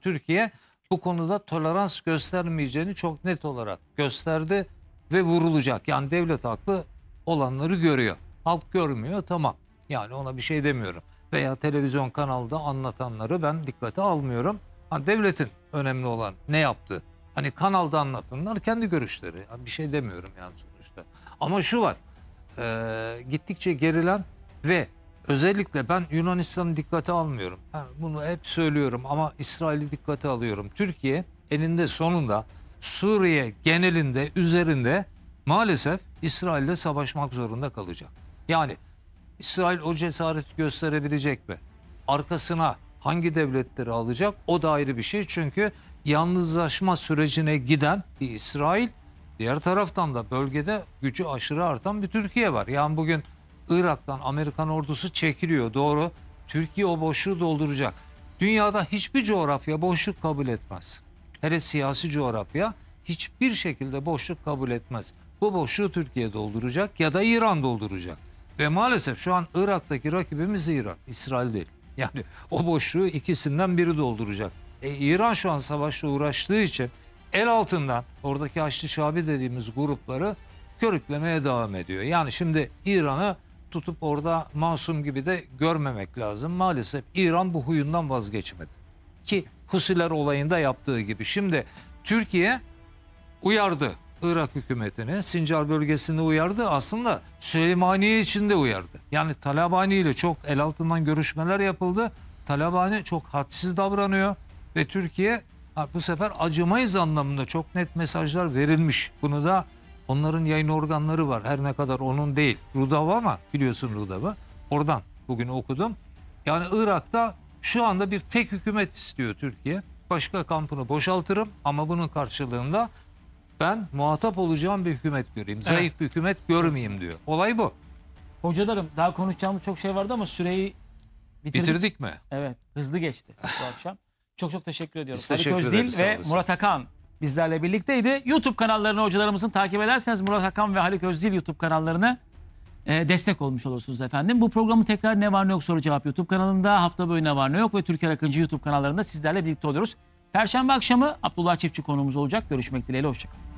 Türkiye bu konuda tolerans göstermeyeceğini çok net olarak gösterdi ve vurulacak. Yani devlet haklı olanları görüyor. Halk görmüyor, tamam. Yani ona bir şey demiyorum. Veya televizyon kanalda anlatanları ben dikkate almıyorum. Ha, devletin önemli olan ne yaptığı. Hani kanalda anlatanlar kendi görüşleri. Bir şey demiyorum yani sonuçta. Ama şu var. Gittikçe gerilen ve özellikle ben Yunanistan'ı dikkate almıyorum. Bunu hep söylüyorum ama İsrail'i dikkate alıyorum. Türkiye eninde sonunda Suriye genelinde üzerinde maalesef İsrail'le savaşmak zorunda kalacak. Yani İsrail o cesareti gösterebilecek mi? Arkasına hangi devletleri alacak? O da ayrı bir şey. Çünkü yalnızlaşma sürecine giden bir İsrail, diğer taraftan da bölgede gücü aşırı artan bir Türkiye var. Yani bugün Irak'tan Amerikan ordusu çekiliyor, doğru. Türkiye o boşluğu dolduracak. Dünyada hiçbir coğrafya boşluk kabul etmez. Hele siyasi coğrafya hiçbir şekilde boşluk kabul etmez. Bu boşluğu Türkiye dolduracak ya da İran dolduracak. Ve maalesef şu an Irak'taki rakibimiz İran, İsrail değil. Yani o boşluğu ikisinden biri dolduracak. İran şu an savaşla uğraştığı için el altından oradaki Haçlı Şabi dediğimiz grupları körüklemeye devam ediyor. Yani şimdi İran'ı tutup orada masum gibi de görmemek lazım. Maalesef İran bu huyundan vazgeçmedi. Ki Husiler olayında yaptığı gibi. Şimdi Türkiye uyardı Irak hükümetini, Sincar bölgesinde uyardı. Aslında Süleymaniye için de uyardı. Yani Talabani ile çok el altından görüşmeler yapıldı. Talabani çok hadsiz davranıyor ve Türkiye bu sefer acımayız anlamında çok net mesajlar verilmiş. Bunu da onların yayın organları var. Her ne kadar onun değil. Rudava ama biliyorsun Rudava. Oradan bugün okudum. Yani Irak'ta şu anda bir tek hükümet istiyor Türkiye. Başka kampını boşaltırım ama bunun karşılığında ben muhatap olacağım bir hükümet göreyim. Zayıf bir hükümet görmeyeyim diyor. Olay bu. Hocalarım, daha konuşacağımız çok şey vardı ama süreyi Bitirdik mi? Evet, hızlı geçti bu akşam. Çok teşekkür ediyorum. Biz teşekkür Haluk ederiz, Özdil sağ ve olasın. Murat Akan bizlerle birlikteydi. YouTube kanallarını hocalarımızın takip ederseniz Murat Akan ve Haluk Özdil YouTube kanallarına destek olmuş olursunuz efendim. Bu programı tekrar Ne Var Ne Yok Soru Cevap YouTube kanalında, hafta boyu Ne Var Ne Yok ve Türker Akıncı YouTube kanallarında sizlerle birlikte oluyoruz. Perşembe akşamı Abdullah Çiftçi konuğumuz olacak. Görüşmek dileğiyle, hoşçakalın.